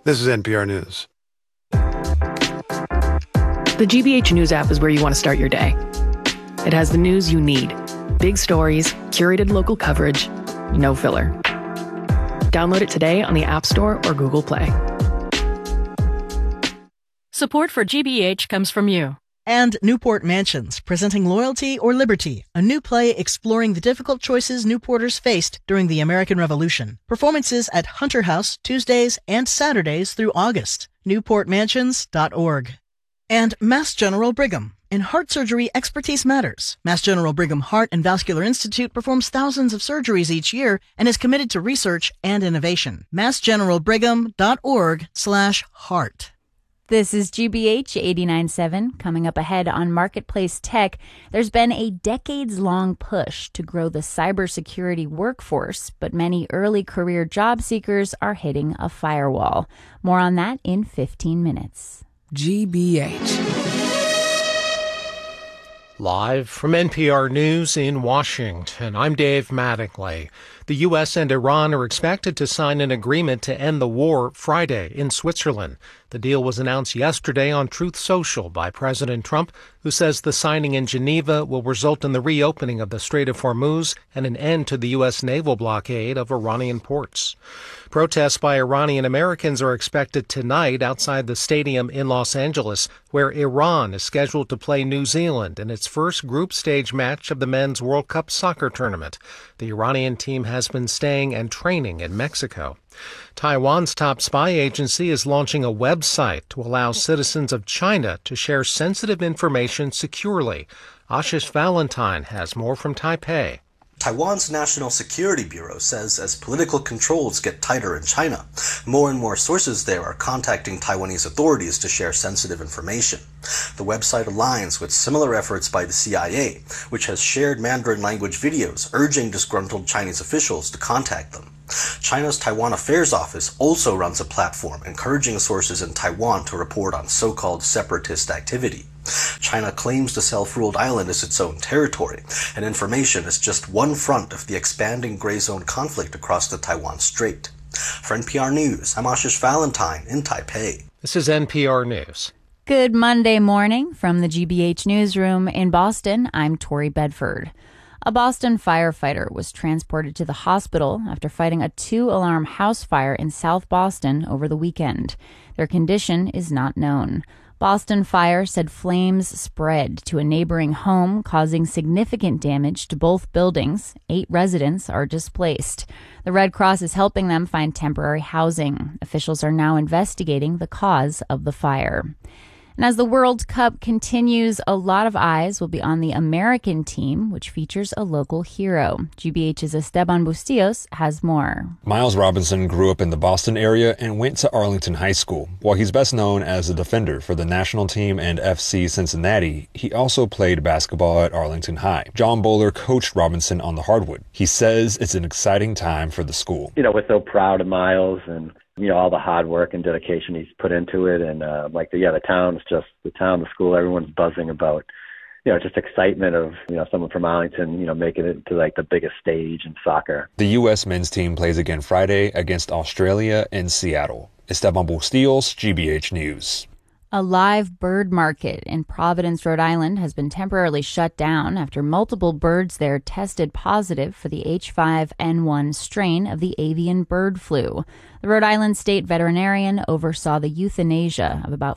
This is NPR News. The GBH News app is where you want to start your day. It has the news you need. Big stories, curated local coverage, no filler. Download it today on the App Store or Google Play. Support for GBH comes from you. And Newport Mansions, presenting Loyalty or Liberty, a new play exploring the difficult choices Newporters faced during the American Revolution. Performances at Hunter House Tuesdays and Saturdays through August. NewportMansions.org. And Mass General Brigham. In heart surgery, expertise matters. Mass General Brigham Heart and Vascular Institute performs thousands of surgeries each year and is committed to research and innovation. MassGeneralBrigham.org/heart. This is GBH 89.7. Coming up ahead on Marketplace Tech, there's been a decades-long push to grow the cybersecurity workforce, but many early career job seekers are hitting a firewall. More on that in 15 minutes. GBH. Live from NPR News in Washington, I'm Dave Mattingly. The U.S. and Iran are expected to sign an agreement to end the war Friday in Switzerland. The deal was announced yesterday on Truth Social by President Trump, who says the signing in Geneva will result in the reopening of the Strait of Hormuz and an end to the U.S. naval blockade of Iranian ports. Protests by Iranian Americans are expected tonight outside the stadium in Los Angeles, where Iran is scheduled to play New Zealand in its first group stage match of the Men's World Cup soccer tournament. The Iranian team has been staying and training in Mexico. Taiwan's top spy agency is launching a website to allow citizens of China to share sensitive information securely. Ashish Valentine has more from Taipei. Taiwan's National Security Bureau says as political controls get tighter in China, more and more sources there are contacting Taiwanese authorities to share sensitive information. The website aligns with similar efforts by the CIA, which has shared Mandarin language videos urging disgruntled Chinese officials to contact them. China's Taiwan Affairs Office also runs a platform encouraging sources in Taiwan to report on so-called separatist activity. China claims the self-ruled island as its own territory, and information is just one front of the expanding gray zone conflict across the Taiwan Strait. For NPR News, I'm Ashish Valentine in Taipei. This is NPR News. Good Monday morning from the GBH newsroom in Boston. I'm Tori Bedford. A Boston firefighter was transported to the hospital after fighting a 2-alarm house fire in South Boston over the weekend. Their condition is not known. Boston Fire said flames spread to a neighboring home, causing significant damage to both buildings. 8 residents are displaced. The Red Cross is helping them find temporary housing. Officials are now investigating the cause of the fire. And as the World Cup continues, a lot of eyes will be on the American team, which features a local hero. GBH's Esteban Bustillos has more. Miles Robinson grew up in the Boston area and went to Arlington High School. While he's best known as a defender for the national team and FC Cincinnati, he also played basketball at Arlington High. John Bowler coached Robinson on the hardwood. He says it's an exciting time for the school. We're so proud of Miles and all the hard work and dedication he's put into it. And the town, the school, everyone's buzzing about, just excitement of, someone from Arlington, making it to the biggest stage in soccer. The U.S. men's team plays again Friday against Australia in Seattle. Esteban Bustillos, GBH News. A live bird market in Providence, Rhode Island has been temporarily shut down after multiple birds there tested positive for the H5N1 strain of the avian bird flu. The Rhode Island state veterinarian oversaw the euthanasia of about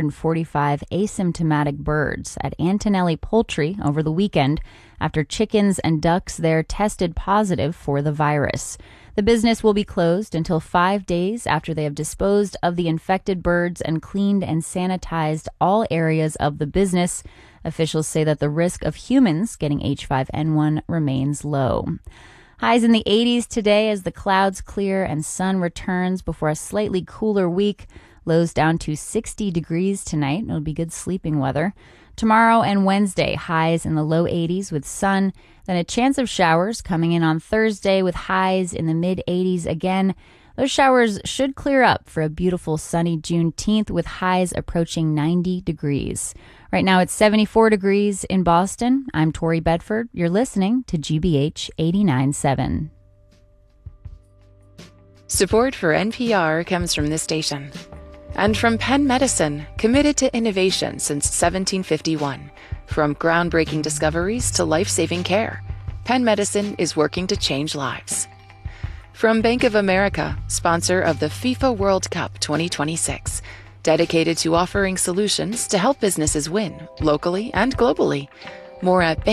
445 asymptomatic birds at Antonelli Poultry over the weekend after chickens and ducks there tested positive for the virus. The business will be closed until 5 days after they have disposed of the infected birds and cleaned and sanitized all areas of the business. Officials say that the risk of humans getting H5N1 remains low. Highs in the 80s today as the clouds clear and sun returns before a slightly cooler week. Lows down to 60 degrees tonight. It'll be good sleeping weather. Tomorrow and Wednesday, highs in the low 80s with sun. Then a chance of showers coming in on Thursday with highs in the mid-80s again. Those showers should clear up for a beautiful sunny Juneteenth with highs approaching 90 degrees. Right now it's 74 degrees in Boston. I'm Tori Bedford. You're listening to GBH 89.7. Support for NPR comes from this station. And from Penn Medicine, committed to innovation since 1751. From groundbreaking discoveries to life-saving care, Penn Medicine is working to change lives. From Bank of America, sponsor of the FIFA World Cup 2026, dedicated to offering solutions to help businesses win, locally and globally. More at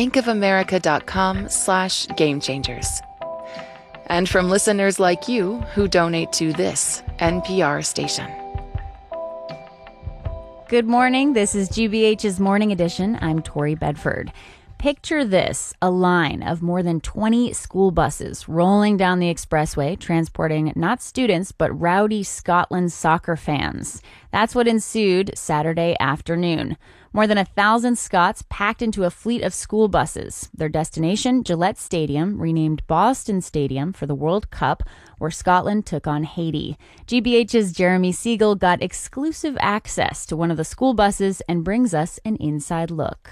bankofamerica.com/gamechangers. And from listeners like you who donate to this NPR station. Good morning. This is GBH's Morning Edition. I'm Tori Bedford. Picture this, a line of more than 20 school buses rolling down the expressway, transporting not students, but rowdy Scotland soccer fans. That's what ensued Saturday afternoon. More than 1,000 Scots packed into a fleet of school buses. Their destination, Gillette Stadium, renamed Boston Stadium for the World Cup, where Scotland took on Haiti. GBH's Jeremy Siegel got exclusive access to one of the school buses and brings us an inside look.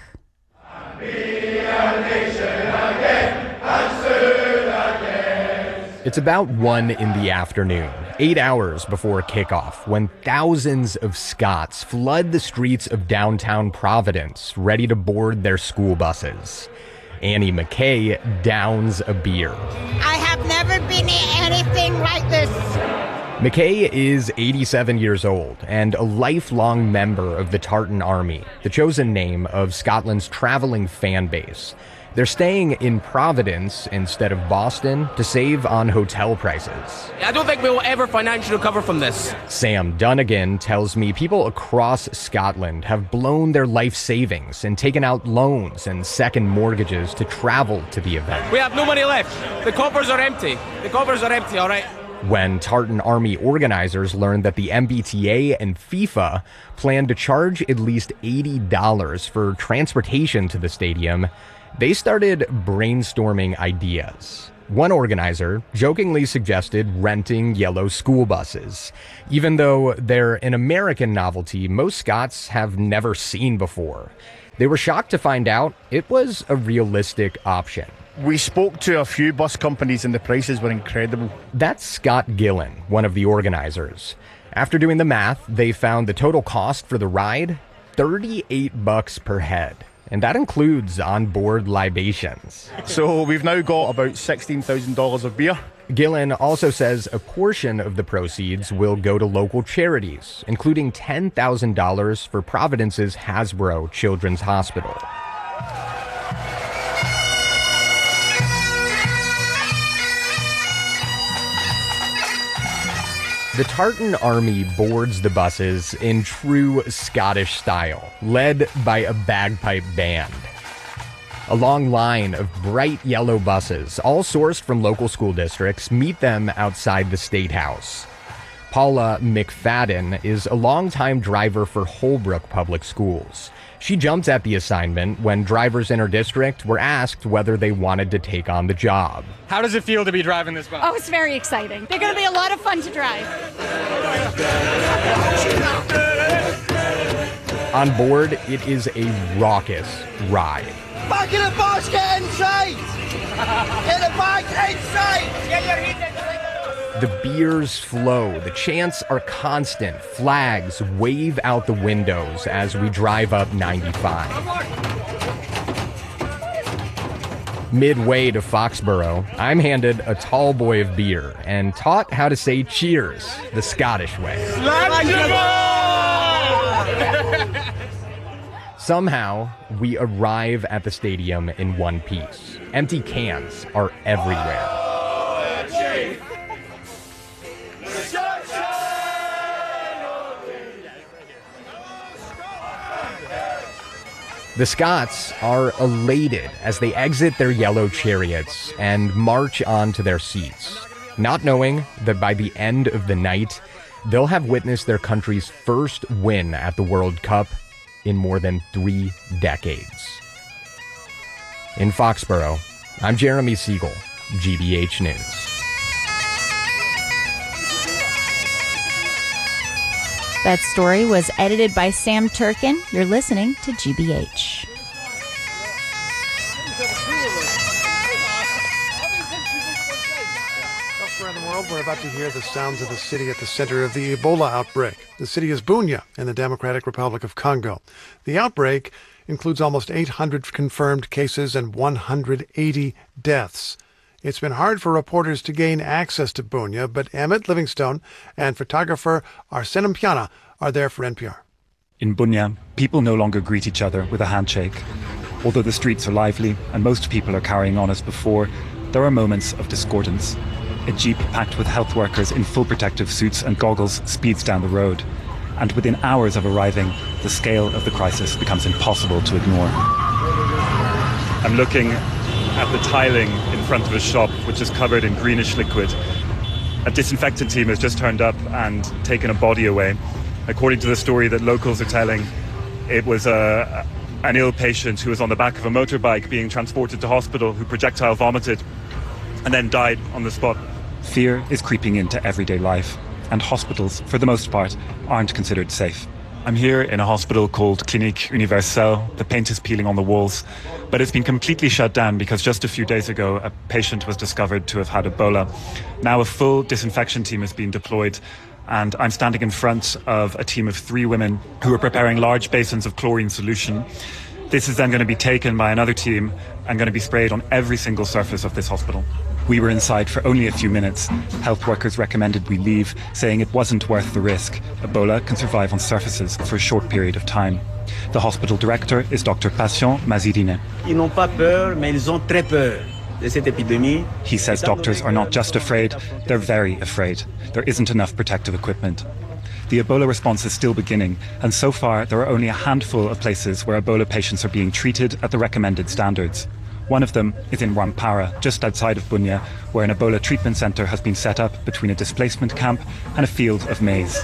It's about 1 in the afternoon, 8 hours before kickoff, when thousands of Scots flood the streets of downtown Providence, ready to board their school buses. Annie McKay downs a beer. I have never been in anything like this. McKay is 87 years old and a lifelong member of the Tartan Army, the chosen name of Scotland's traveling fan base. They're staying in Providence instead of Boston to save on hotel prices. I don't think we will ever financially recover from this. Sam Dunnigan tells me people across Scotland have blown their life savings and taken out loans and second mortgages to travel to the event. We have no money left. The coffers are empty. All right? When Tartan Army organizers learned that the MBTA and FIFA planned to charge at least $80 for transportation to the stadium, they started brainstorming ideas. One organizer jokingly suggested renting yellow school buses, even though they're an American novelty most Scots have never seen before. They were shocked to find out it was a realistic option. We spoke to a few bus companies and the prices were incredible. That's Scott Gillen, one of the organizers. After doing the math, they found the total cost for the ride, $38 per head. And that includes onboard libations. So we've now got about $16,000 of beer. Gillen also says a portion of the proceeds will go to local charities, including $10,000 for Providence's Hasbro Children's Hospital. The Tartan Army boards the buses in true Scottish style, led by a bagpipe band. A long line of bright yellow buses, all sourced from local school districts, meet them outside the State House. Paula McFadden is a longtime driver for Holbrook Public Schools. She jumped at the assignment when drivers in her district were asked whether they wanted to take on the job. How does it feel to be driving this bus? Oh, it's very exciting. They're going to be a lot of fun to drive. On board, it is a raucous ride. Back in the bus, get inside! Get the back inside! Get your heat inside! The beers flow, the chants are constant, flags wave out the windows as we drive up 95. Midway to Foxborough, I'm handed a tall boy of beer and taught how to say cheers the Scottish way. Somehow, we arrive at the stadium in one piece. Empty cans are everywhere. The Scots are elated as they exit their yellow chariots and march on to their seats, not knowing that by the end of the night, they'll have witnessed their country's first win at the World Cup in more than 3 decades. In Foxborough, I'm Jeremy Siegel, GBH News. That story was edited by Sam Turkin. You're listening to GBH. Elsewhere in the world, We're about to hear the sounds of the city at the center of the Ebola outbreak. The city is Bunia in the Democratic Republic of Congo. The outbreak includes almost 800 confirmed cases and 180 deaths. It's been hard for reporters to gain access to Bunia, but Emmett Livingstone and photographer Arsene Mpiana are there for NPR. In Bunia, people no longer greet each other with a handshake. Although the streets are lively and most people are carrying on as before, there are moments of discordance. A jeep packed with health workers in full protective suits and goggles speeds down the road. And within hours of arriving, the scale of the crisis becomes impossible to ignore. I'm looking at the tiling in front of a shop which is covered in greenish liquid. A disinfectant team has just turned up and taken a body away. According to the story that locals are telling, it was an ill patient who was on the back of a motorbike being transported to hospital who projectile vomited and then died on the spot. Fear is creeping into everyday life, and hospitals, for the most part, aren't considered safe. I'm here in a hospital called Clinique Universelle. The paint is peeling on the walls, but it's been completely shut down because just a few days ago, a patient was discovered to have had Ebola. Now a full disinfection team has been deployed, and I'm standing in front of a team of 3 women who are preparing large basins of chlorine solution. This is then going to be taken by another team and going to be sprayed on every single surface of this hospital. We were inside for only a few minutes. Health workers recommended we leave, saying it wasn't worth the risk. Ebola can survive on surfaces for a short period of time. The hospital director is Dr. Patient Mazirine. Ils n'ont pas peur, mais ils ont très peur. He says doctors are not just afraid, they're very afraid. There isn't enough protective equipment. The Ebola response is still beginning, and so far there are only a handful of places where Ebola patients are being treated at the recommended standards. One of them is in Rwampara, just outside of Bunia, where an Ebola treatment centre has been set up between a displacement camp and a field of maize.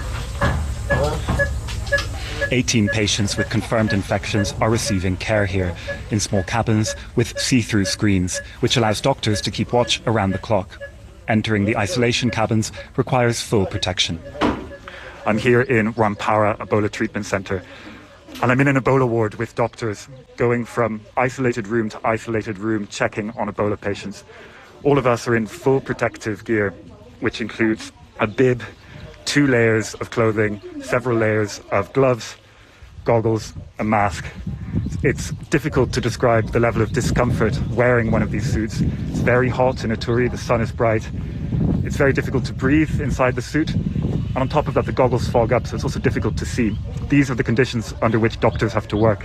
18 patients with confirmed infections are receiving care here in small cabins with see-through screens, which allows doctors to keep watch around the clock. Entering the isolation cabins requires full protection. I'm here in Rwampara Ebola Treatment Centre, and I'm in an Ebola ward with doctors going from isolated room to isolated room checking on Ebola patients. All of us are in full protective gear, which includes a bib, 2 layers of clothing, several layers of gloves, goggles, a mask. It's difficult to describe the level of discomfort wearing one of these suits. It's very hot in Ituri, the sun is bright. It's very difficult to breathe inside the suit. And on top of that, the goggles fog up, so it's also difficult to see. These are the conditions under which doctors have to work.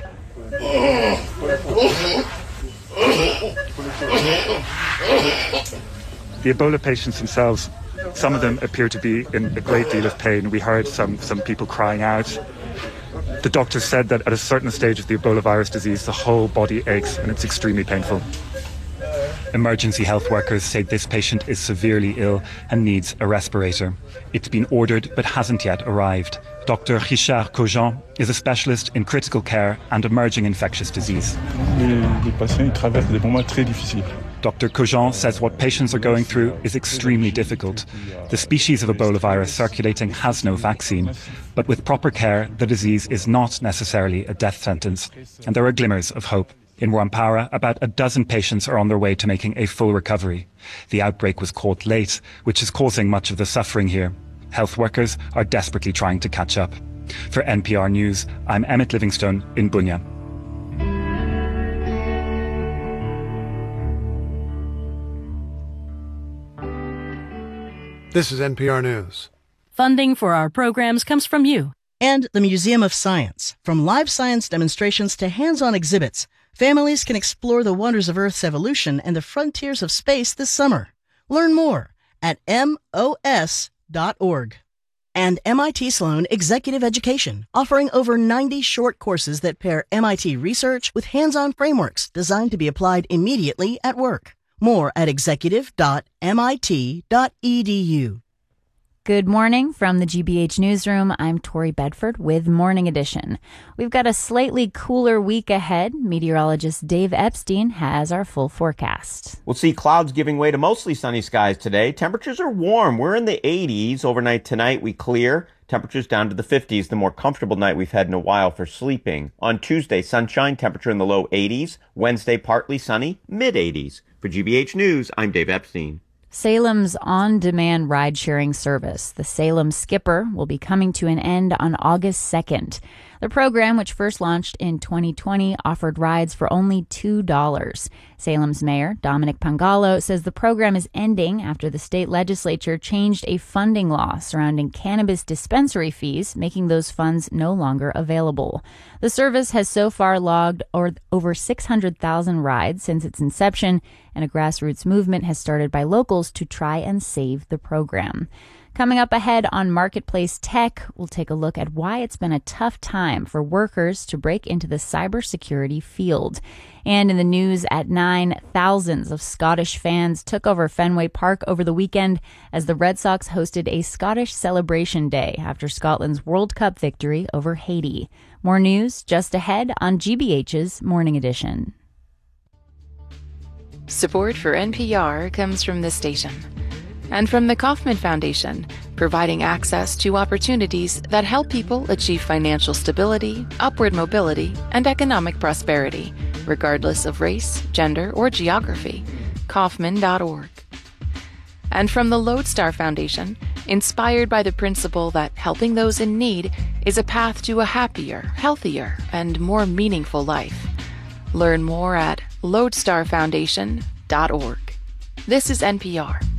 The Ebola patients themselves, some of them appear to be in a great deal of pain. We heard some people crying out. The doctor said that at a certain stage of the Ebola virus disease, the whole body aches and it's extremely painful. Emergency health workers say this patient is severely ill and needs a respirator. It's been ordered but hasn't yet arrived. Dr. Richard Cogent is a specialist in critical care and emerging infectious disease. Les patients traversent des moments très difficiles. Dr. Cogent says what patients are going through is extremely difficult. The species of Ebola virus circulating has no vaccine, but with proper care, the disease is not necessarily a death sentence, and there are glimmers of hope. In Rwampara, about a dozen patients are on their way to making a full recovery. The outbreak was caught late, which is causing much of the suffering here. Health workers are desperately trying to catch up. For NPR News, I'm Emmett Livingstone in Bunia. This is NPR News. Funding for our programs comes from you. And the Museum of Science. From live science demonstrations to hands-on exhibits, families can explore the wonders of Earth's evolution and the frontiers of space this summer. Learn more at MOS.org. And MIT Sloan Executive Education, offering over 90 short courses that pair MIT research with hands-on frameworks designed to be applied immediately at work. More at executive.mit.edu. Good morning from the GBH Newsroom. I'm Tori Bedford with Morning Edition. We've got a slightly cooler week ahead. Meteorologist Dave Epstein has our full forecast. We'll see clouds giving way to mostly sunny skies today. Temperatures are warm. We're in the 80s. Overnight tonight, we clear. Temperatures down to the 50s, the more comfortable night we've had in a while for sleeping. On Tuesday, sunshine, temperature in the low 80s. Wednesday, partly sunny, mid-80s. For GBH News, I'm Dave Epstein. Salem's on-demand ride-sharing service, the Salem Skipper, will be coming to an end on August 2nd. The program, which first launched in 2020, offered rides for only $2. Salem's mayor, Dominic Pangalo, says the program is ending after the state legislature changed a funding law surrounding cannabis dispensary fees, making those funds no longer available. The service has so far logged over 600,000 rides since its inception, and a grassroots movement has started by locals to try and save the program. Coming up ahead on Marketplace Tech, we'll take a look at why it's been a tough time for workers to break into the cybersecurity field. And in the news at 9, thousands of Scottish fans took over Fenway Park over the weekend as the Red Sox hosted a Scottish celebration day after Scotland's World Cup victory over Haiti. More news just ahead on GBH's Morning Edition. Support for NPR comes from this station and from the Kauffman Foundation, providing access to opportunities that help people achieve financial stability, upward mobility, and economic prosperity, regardless of race, gender, or geography. Kauffman.org. And from the Lodestar Foundation, inspired by the principle that helping those in need is a path to a happier, healthier, and more meaningful life. Learn more at lodestarfoundation.org. This is NPR.